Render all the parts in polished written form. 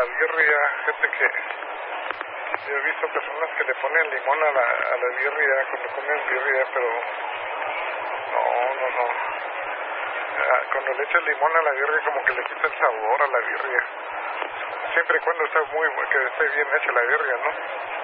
la birria, gente que yo he visto personas que le ponen limón a la birria cuando comen birria, pero no. Cuando le echas limón a la birria como que le quita el sabor a la birria. Siempre y cuando que esté bien hecha la birria, ¿no?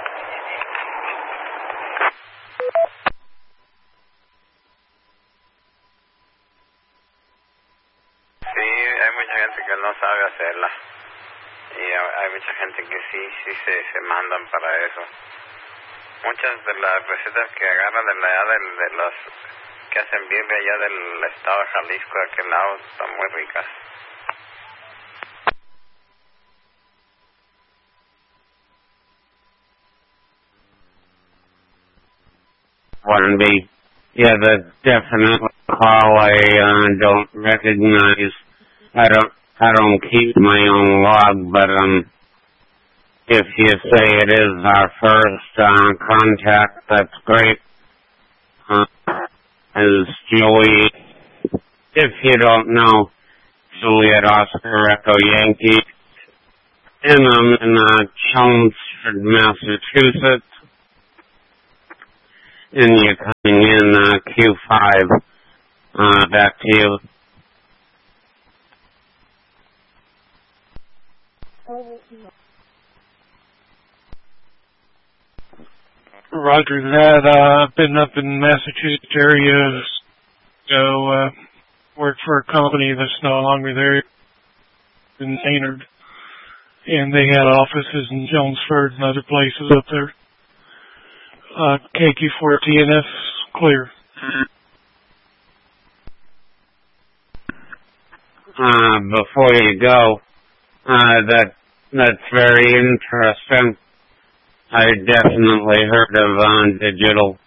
Sí, hay mucha gente que no sabe hacerla. Y hay mucha gente que sí se mandan para eso. Muchas de las recetas que agarran de los que hacen birria allá del estado de Jalisco, de aquel lado, están muy ricas. One B. Yeah, that's definitely a call I don't recognize. I don't keep my own log, but if you say it is our first contact, that's great. Is Julie, if you don't know, Juliet Oscar Echo Yankee, and I'm in Chelmsford, Massachusetts, and you're coming in Q5. Back to you. Roger that. I've been up in Massachusetts area, so worked for a company that's no longer there in Maynard, and they had offices in Chelmsford and other places up there. KQ4TNF clear. Before you go, that's very interesting. I definitely heard of digital,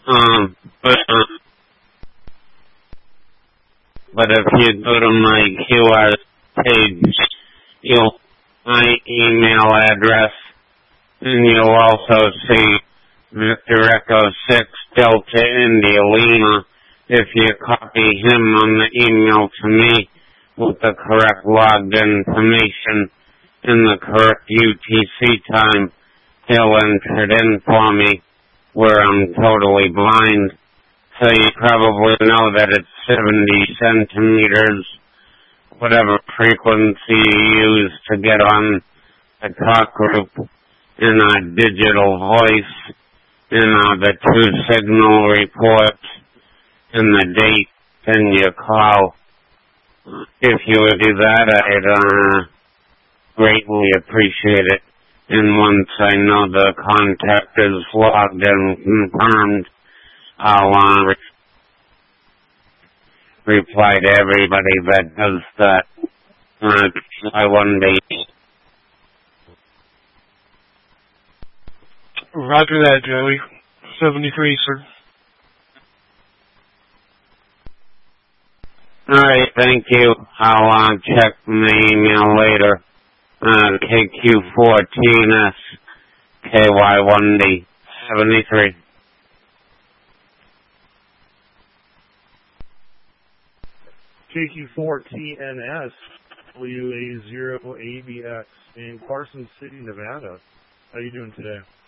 but if you go to my QR page, you'll my email address, and you'll also see Victor Echo 6 Delta India Lima. If you copy him on the email to me with the correct logged information and the correct UTC time, he'll enter it in for me where I'm totally blind. So you probably know that it's 70 centimeters, whatever frequency you use to get on the talk group, in a digital voice, in the two signal reports, and the date, then you call. If you would do that, I'd greatly appreciate it. And once I know the contact is logged and confirmed, I'll reply to everybody that does that. I wouldn't be. Roger that, Joey. 73, sir. Alright, thank you. I'll check my email later. KQ14S KY1D 73. KQ4TNS WA0ABX in Carson City, Nevada. How you doing today?